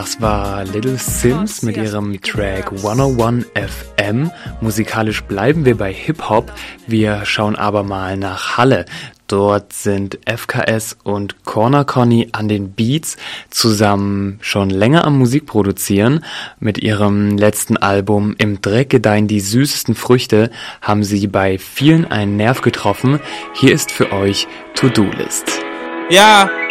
Das war Little Sims mit ihrem Track 101 FM. Musikalisch bleiben wir bei Hip-Hop. Wir schauen aber mal nach Halle. Dort sind FKS und Corner Conny an den Beats zusammen schon länger am Musik produzieren. Mit ihrem letzten Album Im Dreck gedeihen die süßesten Früchte haben sie bei vielen einen Nerv getroffen. Hier ist für euch To-Do List. Ja,